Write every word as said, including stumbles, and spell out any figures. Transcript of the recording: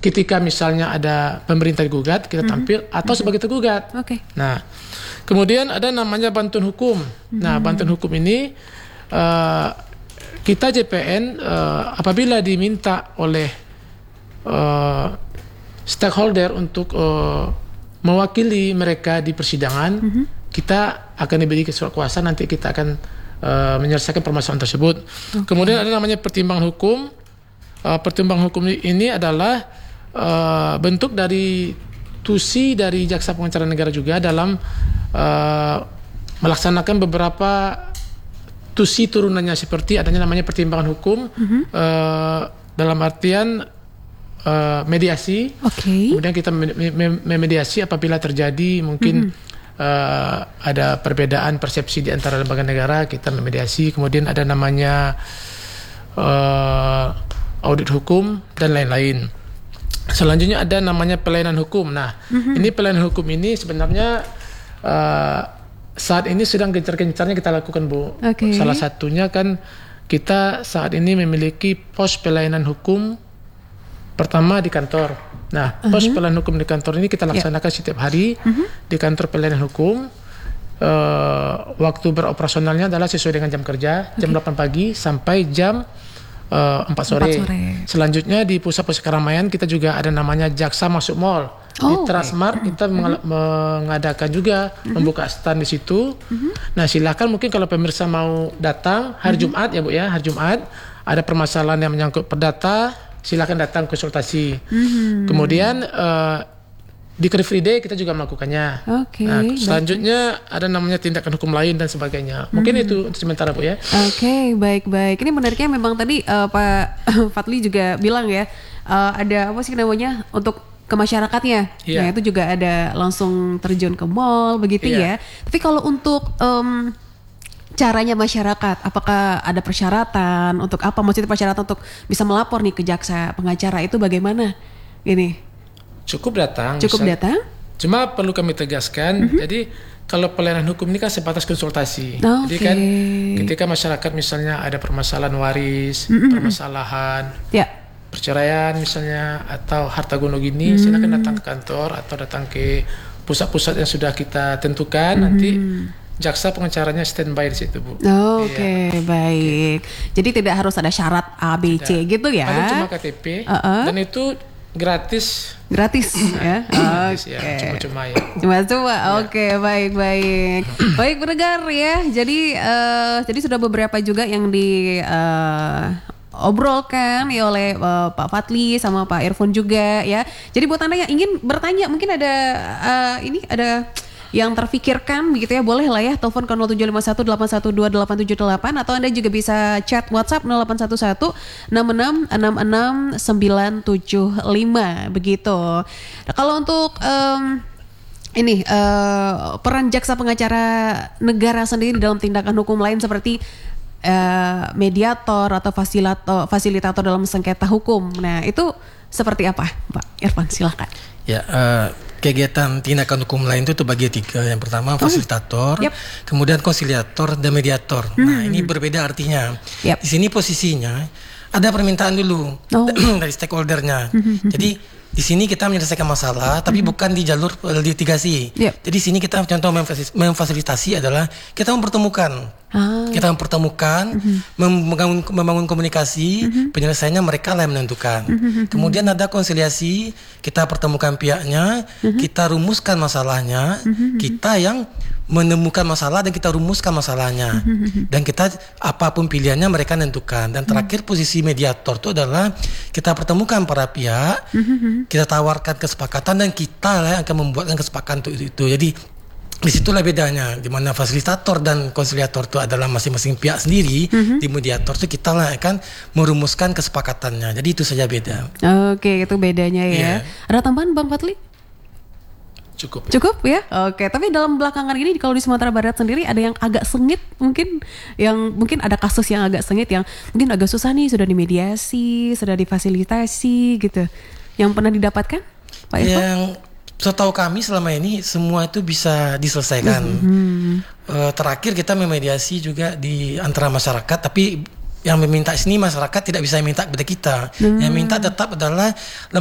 ketika misalnya ada pemerintah digugat, kita tampil mm-hmm. atau sebagai tergugat. Okay. Nah, kemudian ada namanya bantuan hukum. Mm-hmm. Nah, bantuan hukum ini uh, kita J P N uh, apabila diminta oleh uh, stakeholder untuk uh, mewakili mereka di persidangan, mm-hmm. kita akan diberi surat kuasa, nanti kita akan uh, menyelesaikan permasalahan tersebut. Okay. Kemudian ada namanya pertimbangan hukum. Uh, pertimbangan hukum ini adalah Uh, bentuk dari tusi dari jaksa pengacara negara juga dalam uh, melaksanakan beberapa tusi turunannya, seperti adanya namanya pertimbangan hukum mm-hmm. uh, dalam artian uh, mediasi. Okay. Kemudian kita memediasi apabila terjadi mungkin mm-hmm. uh, ada perbedaan persepsi di antara lembaga negara, kita memediasi. Kemudian ada namanya uh, audit hukum dan lain-lain. Selanjutnya ada namanya pelayanan hukum. Nah, mm-hmm. ini pelayanan hukum ini sebenarnya uh, saat ini sedang gencar-gencarnya kita lakukan, Bu. Okay. Salah satunya kan kita saat ini memiliki pos pelayanan hukum pertama di kantor. Nah, uh-huh. pos pelayanan hukum di kantor ini kita laksanakan yeah. setiap hari uh-huh. di kantor pelayanan hukum. Uh, waktu beroperasionalnya adalah sesuai dengan jam kerja, okay. jam delapan pagi sampai jam Uh, empat sore. sore. Selanjutnya di pusat-pusat keramaian kita juga ada namanya jaksa masuk mall. Oh, di Transmart okay. kita mm-hmm. mengadakan juga mm-hmm. membuka stand di situ. Mm-hmm. Nah, silakan mungkin kalau pemirsa mau datang hari mm-hmm. Jumat ya Bu ya, hari Jumat ada permasalahan yang menyangkut perdata, silakan datang konsultasi. Mm-hmm. Kemudian uh, di Car Free Day kita juga melakukannya. Okay, nah, selanjutnya baik. Ada namanya tindakan hukum lain dan sebagainya. Mungkin hmm. itu untuk sementara Bu ya. Oke, okay, baik-baik. Ini menariknya memang tadi uh, Pak Fadli juga bilang ya, uh, ada apa sih namanya untuk ke masyarakatnya. Yeah. Nah, itu juga ada langsung terjun ke mall begitu yeah. ya. Tapi kalau untuk um, caranya masyarakat, apakah ada persyaratan untuk apa? Maksudnya persyaratan untuk bisa melapor nih ke jaksa pengacara itu bagaimana? Ini. Cukup datang. Cukup misal, datang. Cuma perlu kami tegaskan. Mm-hmm. Jadi kalau pelayanan hukum ini kan sebatas konsultasi. Oh, jadi okay. kan ketika masyarakat misalnya ada permasalahan waris, mm-hmm. permasalahan yeah. perceraian misalnya atau harta gono gini, mm-hmm. silakan datang ke kantor atau datang ke pusat-pusat yang sudah kita tentukan. Mm-hmm. Nanti jaksa pengacaranya standby di situ, Bu. Oh, Oke, okay, ya. baik. Okay. Jadi tidak harus ada syarat A, B, C gitu ya? Paling cuma K T P uh-uh. dan itu gratis. Gratis ya? Gratis okay. ya, cuma-cuma ya. Cuma-cuma, ya. Oke, okay, baik-baik. Baik pendengar ya, jadi uh, jadi sudah beberapa juga yang di uh, obrolkan ya oleh uh, Pak Fadli sama Pak Irfan juga ya. Jadi buat Anda yang ingin bertanya, mungkin ada uh, ini ada yang terfikirkan begitu ya, boleh lah ya telepon ke nol tujuh lima satu delapan satu dua delapan tujuh delapan atau Anda juga bisa chat WhatsApp nol delapan satu satu enam enam enam enam sembilan tujuh lima begitu. Nah, kalau untuk um, ini uh, peran jaksa pengacara negara sendiri dalam tindakan hukum lain seperti uh, mediator atau fasilitator, fasilitator dalam sengketa hukum. Nah, itu seperti apa, Pak Irfan? Silakan. Ya, uh, kegiatan tindakan hukum lain itu terbagi tiga. Yang pertama fasilitator, oh, yep. kemudian konsiliator dan mediator. Hmm. Nah, ini berbeda artinya. Yep. Di sini posisinya ada permintaan dulu oh. dari stakeholdernya. Hmm. Jadi di sini kita menyelesaikan masalah, tapi hmm. bukan di jalur litigasi. Yep. Jadi di sini kita contoh memfasilitasi adalah kita mempertemukan, ah. kita mempertemukan, hmm. membangun, membangun komunikasi, hmm. penyelesaiannya mereka lah yang menentukan. Hmm. Kemudian ada konsiliasi, kita pertemukan pihaknya, hmm. kita rumuskan masalahnya, hmm. kita yang menemukan masalah dan kita rumuskan masalahnya, mm-hmm. dan kita apapun pilihannya mereka menentukan. Dan terakhir mm-hmm. posisi mediator itu adalah kita pertemukan para pihak, mm-hmm. kita tawarkan kesepakatan dan kita lah yang akan membuatkan kesepakatan itu, itu. Jadi disitulah bedanya, di mana fasilitator dan konsiliator itu adalah masing-masing pihak sendiri, mm-hmm. di mediator itu kita lah akan merumuskan kesepakatannya. Jadi itu saja beda. Oke, itu bedanya ya. Yeah. Ada tambahan Bang Fadli? Cukup. Cukup ya? Oke, tapi dalam belakangan ini kalau di Sumatera Barat sendiri ada yang agak sengit mungkin, yang mungkin ada kasus yang agak sengit yang mungkin agak susah nih, sudah dimediasi, sudah difasilitasi gitu. Yang pernah didapatkan, Pak Irfan? Yang setahu kami selama ini semua itu bisa diselesaikan. Mm-hmm. Uh, terakhir kita memediasi juga di antara masyarakat, tapi yang meminta sini masyarakat tidak bisa minta kepada kita. Mm. Yang minta tetap adalah